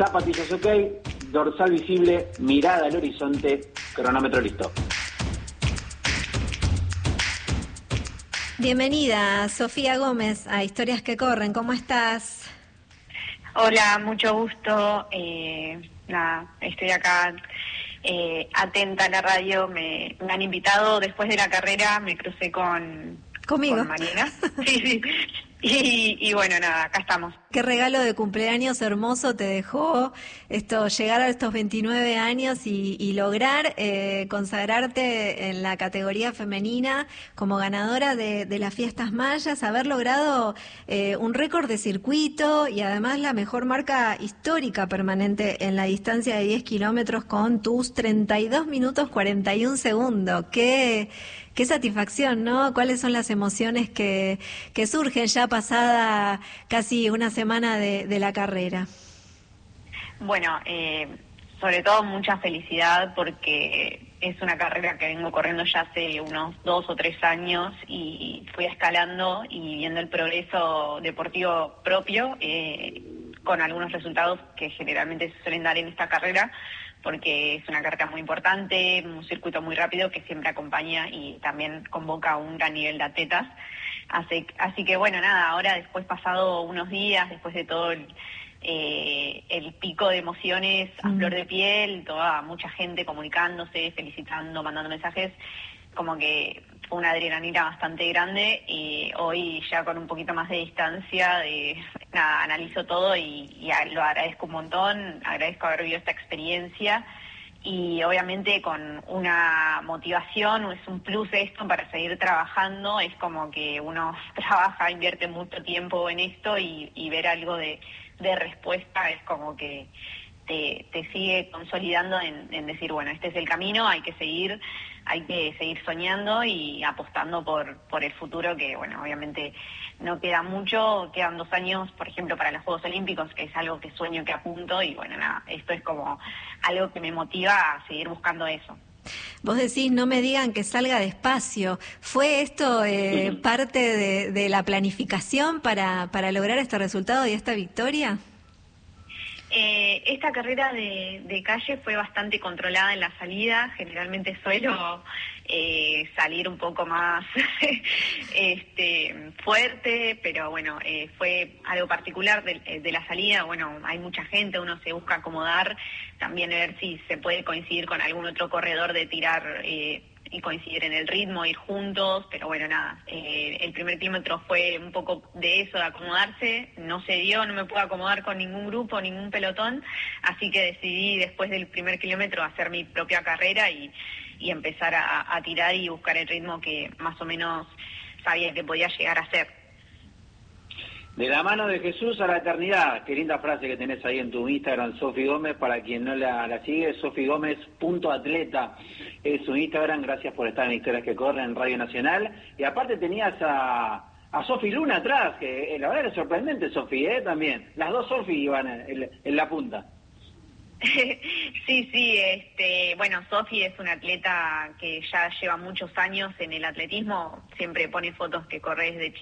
Zapatillas ok, dorsal visible, mirada al horizonte, cronómetro listo. Bienvenida, Sofía Gómez, a Historias que Corren. ¿Cómo estás? Hola, mucho gusto. Estoy acá atenta a la radio. Me han invitado después de la carrera, me crucé ¿Conmigo? Con Mariana. Sí. Y bueno, nada, acá estamos. Qué regalo de cumpleaños hermoso te dejó llegar a estos 29 años y lograr consagrarte en la categoría femenina como ganadora de las fiestas mayas, haber logrado un récord de circuito y además la mejor marca histórica permanente en la distancia de 10 kilómetros con tus 32 minutos 41 segundos. Qué satisfacción, ¿no? ¿Cuáles son las emociones que surgen ya pasada casi una semana de la carrera? Bueno, sobre todo mucha felicidad porque es una carrera que vengo corriendo ya hace unos 2 o 3 años y fui escalando y viendo el progreso deportivo propio con algunos resultados que generalmente se suelen dar en esta carrera, porque es una carrera muy importante, un circuito muy rápido que siempre acompaña y también convoca un gran nivel de atletas. Así que bueno, nada, ahora después pasado unos días, después de todo el pico de emociones a flor de piel, mucha gente comunicándose, felicitando, mandando mensajes, como que fue una adrenalina bastante grande y hoy ya con un poquito más de distancia, analizo todo y lo agradezco un montón, agradezco haber vivido esta experiencia y obviamente con una motivación, es un plus esto para seguir trabajando, es como que uno trabaja, invierte mucho tiempo en esto y ver algo de respuesta es como que te sigue consolidando en decir, bueno, este es el camino, hay que seguir soñando y apostando por el futuro, que bueno, obviamente no queda mucho, quedan 2 años, por ejemplo, para los Juegos Olímpicos, que es algo que sueño, que apunto, y bueno, nada, esto es como algo que me motiva a seguir buscando eso. Vos decís, no me digan que salga despacio. ¿Fue esto parte de la planificación para lograr este resultado y esta victoria? Esta carrera de calle fue bastante controlada en la salida. Generalmente suelo salir un poco más fuerte, pero bueno, fue algo particular de la salida. Bueno, hay mucha gente, uno se busca acomodar, también ver si se puede coincidir con algún otro corredor de tirar y coincidir en el ritmo, ir juntos, pero bueno, nada, el primer kilómetro fue un poco de eso, de acomodarse, no se dio, no me pude acomodar con ningún grupo, ningún pelotón, así que decidí después del primer kilómetro hacer mi propia carrera y empezar a tirar y buscar el ritmo que más o menos sabía que podía llegar a ser. De la mano de Jesús a la eternidad. Qué linda frase que tenés ahí en tu Instagram, Sofi Gómez. Para quien no la sigue, sofigomez.atleta es su Instagram. Gracias por estar en Historias que Corren en Radio Nacional. Y aparte tenías a Sofi Luna atrás, que la verdad es sorprendente, Sofi, también. Las dos Sofi iban en la punta. Sí, bueno, Sofi es una atleta que ya lleva muchos años en el atletismo. Siempre pone fotos que corre desde